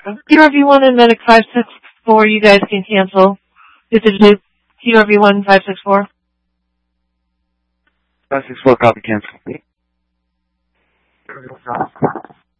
QRV1 and Medic 564, you guys can cancel. This is QRV1 564. 564, copy, cancel.